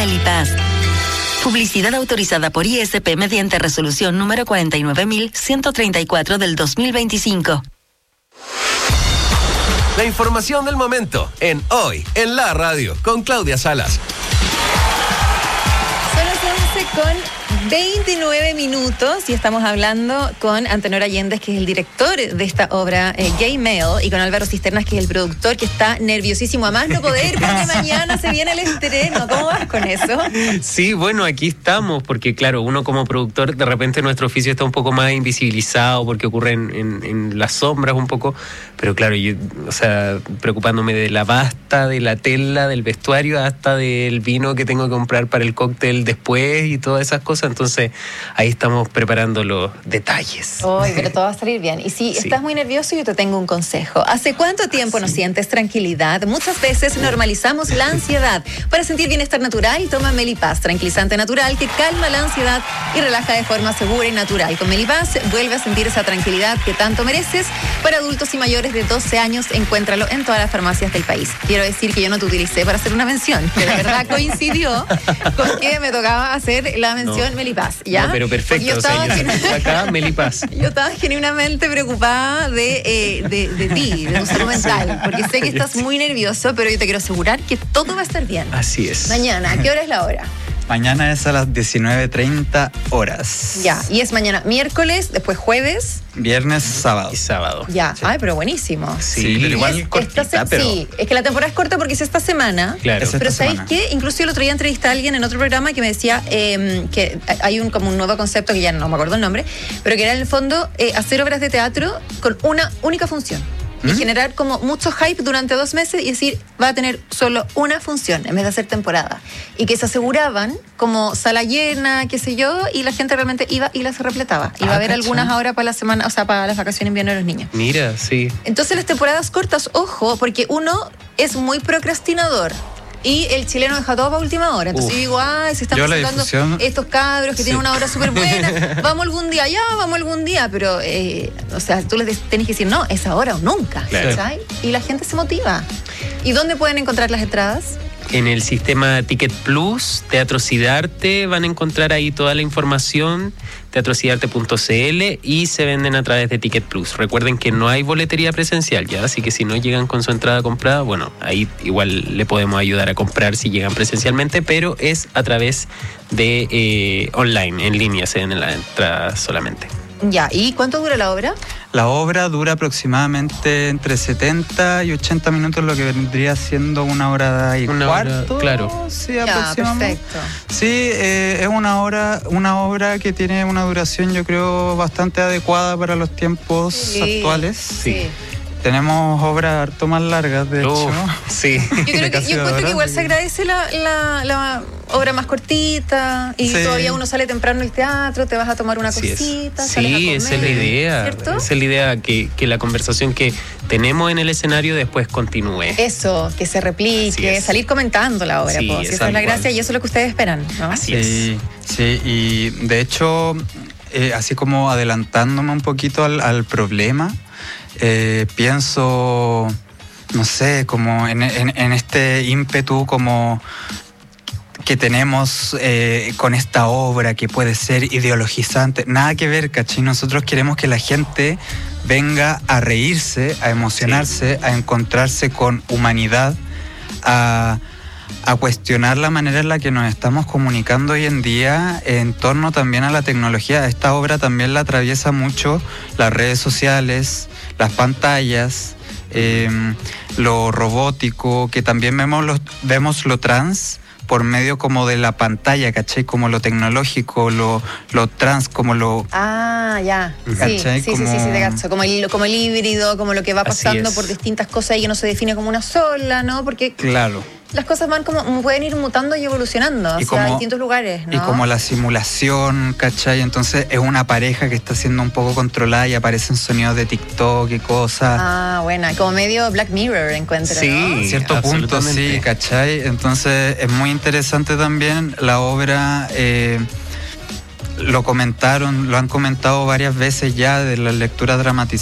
Melipaz. Publicidad autorizada por ISP mediante resolución número 49.134 del 2025. La información del momento en Hoy en la Radio con Claudia Salas. Son las 11:29 y estamos hablando con Antenor Allende, que es el director de esta obra Gay Male, y con Álvaro Cisternas, que es el productor, que está nerviosísimo a más no poder porque mañana se viene el estreno. ¿Cómo vas con eso? Sí, bueno, aquí estamos porque claro, uno como productor de repente nuestro oficio está un poco más invisibilizado porque ocurre en las sombras un poco, pero claro, yo, preocupándome de la pasta, de la tela, del vestuario, hasta del vino que tengo que comprar para el cóctel después y todas esas cosas. Entonces ahí estamos preparando los detalles. Pero todo va a salir bien. Y si estás muy nervioso, yo te tengo un consejo. ¿Hace cuánto tiempo no sientes tranquilidad? Muchas veces normalizamos la ansiedad. Para sentir bienestar natural, toma Melipaz, tranquilizante natural que calma la ansiedad y relaja de forma segura y natural. Con Melipaz vuelve a sentir esa tranquilidad que tanto mereces. Para adultos y mayores de 12 años, encuéntralo en todas las farmacias del país. Quiero decir que yo no te utilicé para hacer una mención, que de verdad coincidió con que me tocaba hacer la mención Melipaz, ¿ya? No, pero perfecto, yo acá Melipaz. Yo estaba genuinamente preocupada de ti, de tu salud mental, porque sé que estás muy nervioso, pero yo te quiero asegurar que todo va a estar bien. Así es. Mañana, ¿a qué hora es la hora? Mañana es a las 19:30 horas. Ya, y es mañana miércoles, después jueves. Viernes, sábado. Y sábado. Ya, sí. Ay, pero buenísimo. Sí, pero igual cortita, pero... Sí, es que la temporada es corta porque es esta semana. Claro. Pero ¿sabéis qué? Incluso el otro día entrevisté a alguien en otro programa que me decía que hay como un nuevo concepto, que ya no me acuerdo el nombre, pero que era en el fondo hacer obras de teatro con una única función. Y generar como mucho hype durante 2 meses y decir, va a tener solo una función en vez de hacer temporada. Y que se aseguraban como sala llena, qué sé yo, y la gente realmente iba y las repletaba. Iba a haber algunas ahora para la semana, para las vacaciones invierno de los niños. Mira, sí. Entonces las temporadas cortas, ojo, porque uno es muy procrastinador. Y el chileno deja todo para última hora. Entonces yo digo, se están presentando estos cabros que tienen una obra súper buena. Vamos algún día, pero tú les tenés que decir, no, es ahora o nunca. Claro. ¿Sabes? Y la gente se motiva. ¿Y dónde pueden encontrar las entradas? En el sistema Ticket Plus, Teatro Cidarte, van a encontrar ahí toda la información, teatrocidarte.cl, y se venden a través de Ticket Plus. Recuerden que no hay boletería presencial ya, así que si no llegan con su entrada comprada, bueno, ahí igual le podemos ayudar a comprar si llegan presencialmente, pero es a través de online, en línea, se venden la entrada solamente. Ya, ¿y cuánto dura la obra? La obra dura aproximadamente entre 70 y 80 minutos, lo que vendría siendo una hora y cuarto. Claro. Sí, aproximadamente. Perfecto. Sí, es una obra que tiene una duración, yo creo, bastante adecuada para los tiempos actuales. Sí. Tenemos obras harto más largas, de hecho. Sí. Yo encuentro que igual se agradece la obra más cortita y todavía uno sale temprano al teatro, te vas a tomar una cosita, sales a comer, esa es la idea. ¿cierto? Esa es la idea, que la conversación que tenemos en el escenario después continúe. Eso, que se replique, salir comentando la obra. Sí, esa es la gracia y eso es lo que ustedes esperan, ¿no? Así es. Sí, y de hecho, así como adelantándome un poquito al problema, pienso, no sé, como en este ímpetu como que tenemos con esta obra que puede ser ideologizante, nada que ver, ¿cachai? Nosotros queremos que la gente venga a reírse, a emocionarse, a encontrarse con humanidad, a cuestionar la manera en la que nos estamos comunicando hoy en día en torno también a la tecnología. Esta obra también la atraviesa mucho las redes sociales, las pantallas, lo robótico, que también vemos lo trans por medio como de la pantalla, ¿cachai? Como lo tecnológico, lo trans, como lo... Ah, ya. ¿cachai? Sí, te cacho. Como el híbrido, como lo que va pasando por distintas cosas y que no se define como una sola, ¿no? Porque... Claro. Las cosas pueden ir mutando y evolucionando hacia distintos lugares, ¿no? Y como la simulación, ¿cachai? Entonces es una pareja que está siendo un poco controlada y aparecen sonidos de TikTok y cosas. Ah, buena. Como medio Black Mirror encuentro, sí, ¿no? En cierto punto, sí, ¿cachai? Entonces es muy interesante también la obra. Lo han comentado varias veces ya de la lectura dramatizada.